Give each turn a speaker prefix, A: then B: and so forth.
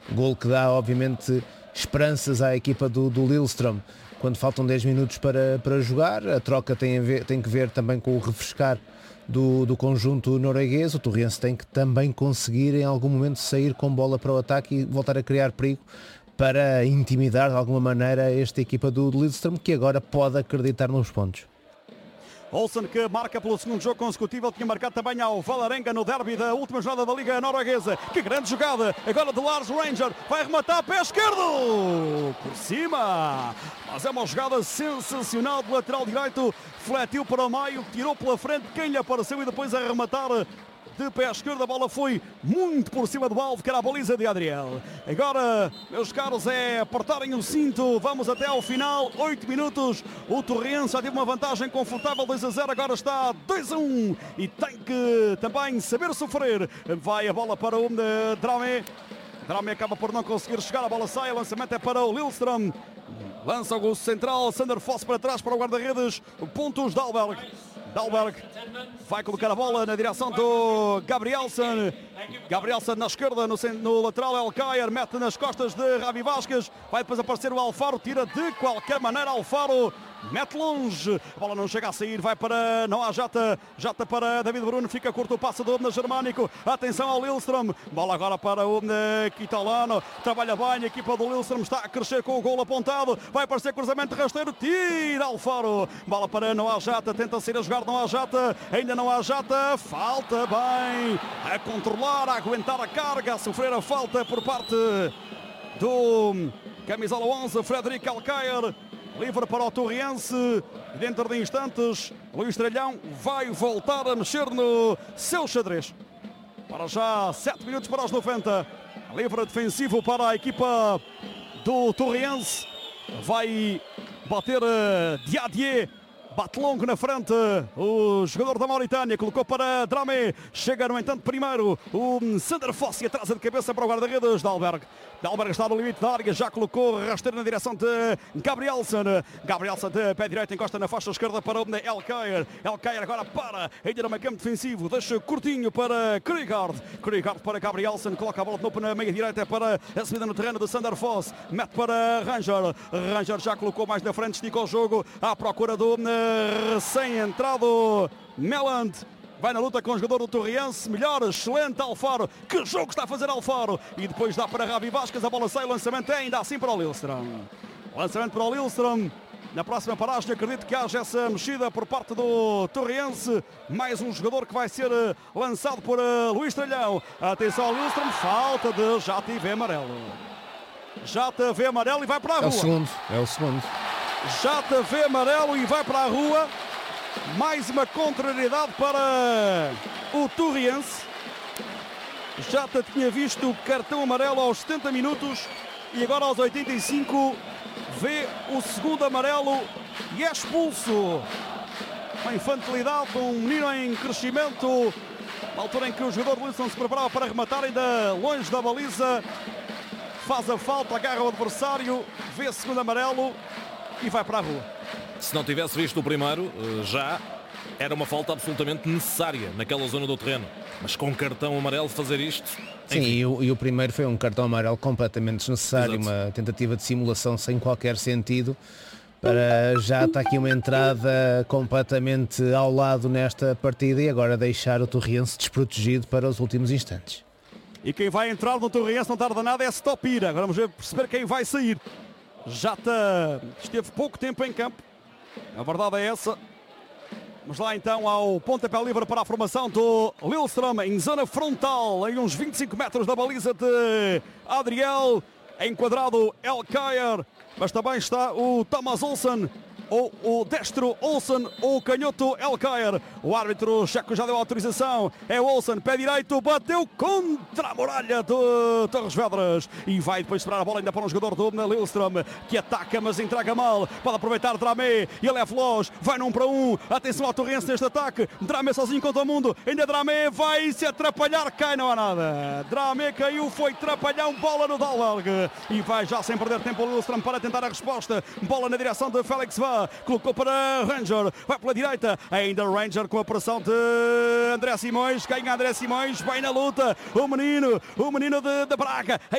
A: Gol que dá, obviamente, esperanças à equipa do Lillestrøm. Quando faltam 10 minutos para jogar, a troca tem que ver também com o refrescar do conjunto norueguês. O Torrense tem que também conseguir em algum momento sair com bola para o ataque e voltar a criar perigo para intimidar de alguma maneira esta equipa do Lillestrøm, que agora pode acreditar nos pontos.
B: Olsen, que marca pelo segundo jogo consecutivo, tinha marcado também ao Vålerenga no derby da última jornada da Liga Norueguesa. Que grande jogada agora de Lars Ranger, vai rematar pé esquerdo por cima, mas é uma jogada sensacional do lateral direito, fletiu para o meio, tirou pela frente quem lhe apareceu e depois a rematar de pé esquerdo. A bola foi muito por cima do alvo, que era a baliza de Adriel. Agora, meus caros, é apertarem o cinto. Vamos até ao final, 8 minutos. O Torrense já teve uma vantagem confortável, 2-0, agora está 2-1 e tem que também saber sofrer. Vai a bola para o Dramé. Dramé acaba por não conseguir chegar, a bola sai, o lançamento é para o Lillestrøm. Lança o central, Sander Foss para trás para o guarda-redes, pontos Dahlberg. Dahlberg vai colocar a bola na direção do Gabrielsen. Gabrielsen na esquerda, no lateral Elkayer, mete nas costas de Ravi Vazquez. Vai depois aparecer o Alfaro, tira de qualquer maneira Alfaro. Mete longe, a bola não chega a sair, vai para Noah Jata, Jata para David Bruno, fica curto o passe do Germânico, atenção ao Lillestrøm, bola agora para o Kitalano, trabalha bem, a equipa do Lillestrøm está a crescer com o gol apontado, vai aparecer cruzamento rasteiro, tira Alfaro, bola para Noah Jata, tenta sair a jogar Noah Jata, ainda Noah Jata, falta bem, a controlar, a aguentar a carga, a sofrer a falta por parte do camisola 11, Frederic Elkayer. Livre para o Torrense. Dentro de instantes, Luís Tralhão vai voltar a mexer no seu xadrez. Para já, 7 minutos para os 90. Livre defensivo para a equipa do Torrense. Vai bater Diadier. Bate longo na frente o jogador da Mauritânia, colocou para Dramé, chega no entanto primeiro o Sander Foss e atrás de cabeça para o guarda-redes Dahlberg. Dahlberg está no limite da área, já colocou rasteiro na direção de Gabrielsen. Gabrielsen de pé direito, encosta na faixa esquerda para o Elkayer. Elkayer agora para, ainda no meio campo defensivo, deixa curtinho para Krigard. Krigard para Gabrielsen, coloca a bola de novo na meia direita para a subida no terreno de Sander Foss. Mete para Ranger. Ranger já colocou mais na frente, estica o jogo à procura do recém-entrado Meland. Vai na luta com o jogador do Torrense, melhor, excelente Alfaro, que jogo está a fazer Alfaro, e depois dá para Ravi Vazquez, a bola sai, o lançamento é ainda assim para o Lillestrøm. Lançamento para o Lillestrøm, na próxima paragem acredito que haja essa mexida por parte do Torrense, mais um jogador que vai ser lançado por Luís Tralhão. Atenção ao Lillestrøm, falta de Jata e vê amarelo. Jata vê amarelo e vai para a rua.
A: É o segundo.
B: Jata vê amarelo e vai para a rua. Mais uma contrariedade para o Torrense. Jata tinha visto o cartão amarelo aos 70 minutos e agora aos 85 vê o segundo amarelo e é expulso. Uma infantilidade de um menino em crescimento, na altura em que o jogador Wilson se preparava para rematar, ainda longe da baliza. Faz a falta, agarra o adversário, vê o segundo amarelo e vai para a rua.
C: Se não tivesse visto o primeiro, já era uma falta absolutamente necessária naquela zona do terreno. Mas com cartão amarelo fazer isto...
A: Sim, e o primeiro foi um cartão amarelo completamente desnecessário.
C: Exato.
A: Uma tentativa de simulação sem qualquer sentido. Para já está aqui uma entrada completamente ao lado nesta partida e agora deixar o Torrense desprotegido para os últimos instantes.
B: E quem vai entrar no Torrense não tarda nada é Stopira. Agora vamos perceber quem vai sair. Jata esteve pouco tempo em campo. A verdade é essa. Vamos lá então ao pontapé livre para a formação do Lillestrøm em zona frontal, em uns 25 metros da baliza de Adriel. Enquadrado Elkayer, mas também está o Thomas Olsen, ou o destro Olsen, ou o canhoto Elkayer. O árbitro checo já deu autorização. É o Olsen, pé direito, bateu contra a muralha do Torres Vedras e vai depois esperar a bola ainda para um jogador do Lillestrøm que ataca, mas entrega mal. Pode aproveitar Dramé, ele é veloz, vai num para um. Atenção ao Torrense neste ataque. Dramé sozinho contra o mundo. Ainda Dramé vai se atrapalhar, cai, não há nada. Dramé caiu, foi trapalhão, bola no Dahlberg e vai já sem perder tempo o Lillestrøm para tentar a resposta. Bola na direção de Felix Vaz. Colocou para Ranger, vai pela direita, ainda Ranger com a pressão de André Simões, ganha André Simões, vai na luta, o menino de Braga.